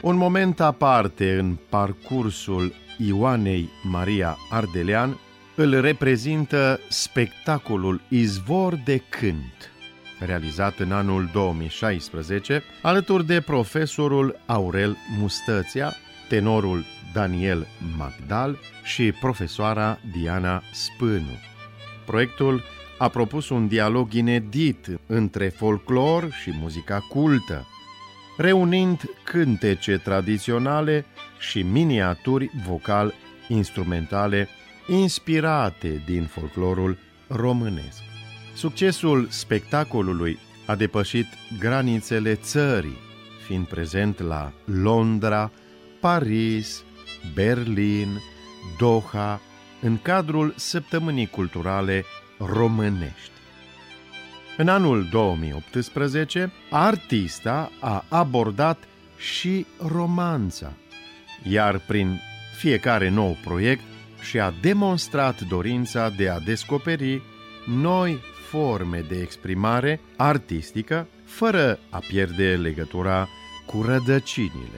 Un moment aparte în parcursul Ioanei Maria Ardelean îl reprezintă spectacolul Izvor de Cânt, realizat în anul 2016, alături de profesorul Aurel Mustăția, tenorul Daniel Magdal și profesoara Diana Spânu. Proiectul a propus un dialog inedit între folclor și muzica cultă, reunind cântece tradiționale și miniaturi vocal-instrumentale inspirate din folclorul românesc. Succesul spectacolului a depășit granițele țării, fiind prezent la Londra, Paris, Berlin, Doha, în cadrul Săptămânii Culturale Românești. În anul 2018, artista a abordat și romanța, iar prin fiecare nou proiect și-a demonstrat dorința de a descoperi noi forme de exprimare artistică, fără a pierde legătura cu rădăcinile.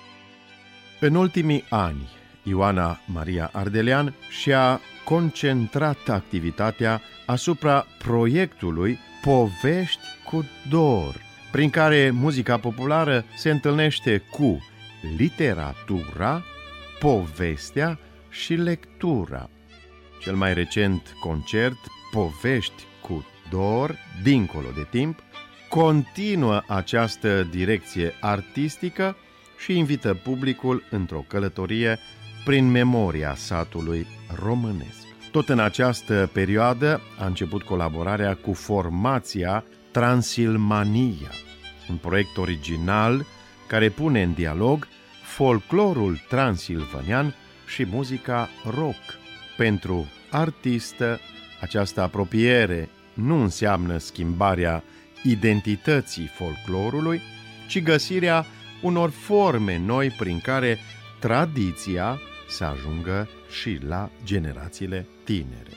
În ultimii ani, Ioana Maria Ardelean și-a concentrat activitatea asupra proiectului Povești cu dor, prin care muzica populară se întâlnește cu literatura, povestea și lectura. Cel mai recent concert, Povești cu dor, dincolo de timp, continuă această direcție artistică și invită publicul într-o călătorie prin memoria satului românesc. Tot în această perioadă a început colaborarea cu formația Transilmania, un proiect original care pune în dialog folclorul transilvanian și muzica rock. Pentru artistă, această apropiere nu înseamnă schimbarea identității folclorului, ci găsirea unor forme noi prin care tradiția să ajungă și la generațiile tinere.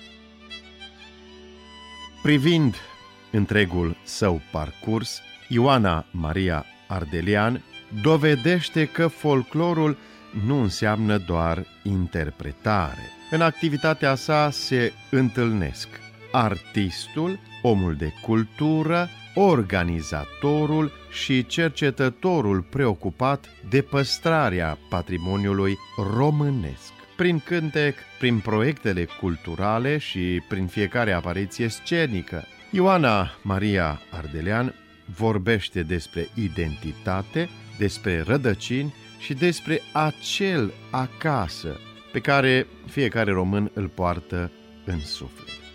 Privind întregul său parcurs, Ioana Maria Ardelean dovedește că folclorul nu înseamnă doar interpretare. În activitatea sa se întâlnesc artistul, omul de cultură, organizatorul și cercetătorul preocupat de păstrarea patrimoniului românesc. Prin cântec, prin proiectele culturale și prin fiecare apariție scenică, Ioana Maria Ardelean vorbește despre identitate, despre rădăcini și despre acel acasă pe care fiecare român îl poartă în suflet.